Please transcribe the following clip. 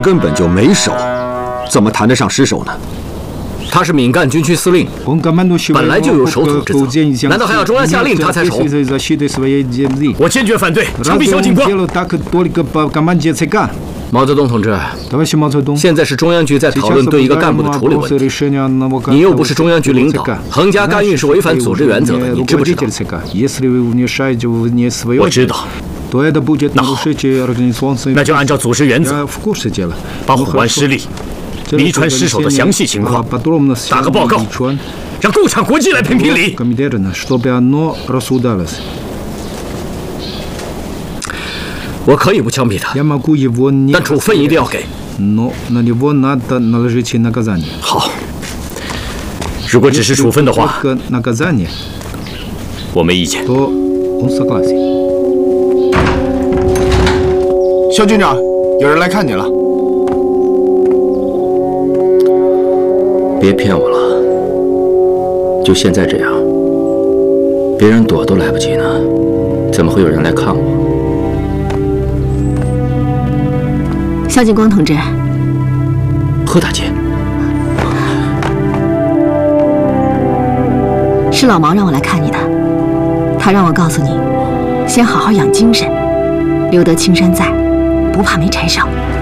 根本就没手，怎么谈得上失手呢？他是闽赣军区司令，本来就有守土之责，难道还要中央下令他才守？ 我坚决反对枪毙萧劲光。 毛泽东同志，现在是中央局在讨论对一个干部的处理问题，你又不是中央局领导，横加干预是违反组织原则的，你知不知道？ 我知道。那好，那就按照组织原则，把虎湾失利、黎川失守的详细情况打个报告，让共产国际来评评理。 我可以不枪毙他，但处分一定要给。好， 如果只是处分的话，我没意见。 肖军长，有人来看你了。 别骗我了，就现在这样，别人躲都来不及呢，怎么会有人来看我？ 萧劲光同志， 贺大姐， 是老毛让我来看你的，他让我告诉你，先好好养精神，留得青山在，不怕没柴烧。